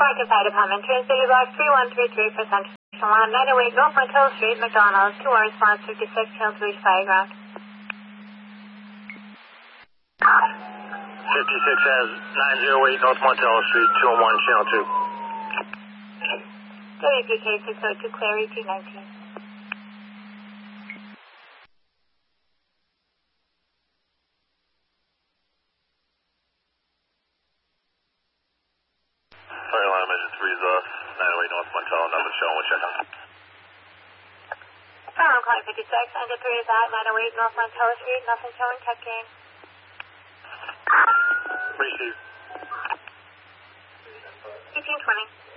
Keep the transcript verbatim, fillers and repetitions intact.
Market Fire Department, Twin City Block three one three three for Central one, nine oh eight North Monticello Street, McDonald's, two hours, response fifty-six, channel to reach fire ground. fifty-six has nine oh eight North Monticello Street, two oh one, channel two. W P K six oh two, clear, eighteen nineteen. Fire alarm engine three is off, nine oh eight North Monticello, nothing showing, we'll check on. Fire alarm calling fifty-six, engine three is out, nine oh eight North Monticello Street, nothing showing, checking. Receive. eighteen twenty.